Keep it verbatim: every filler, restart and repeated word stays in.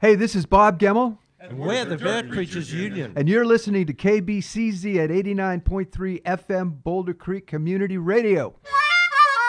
Hey, this is Bob Gemmel. And we're the Bird Creatures Union. And you're listening to K B C Z at eighty-nine point three F M Boulder Creek Community Radio.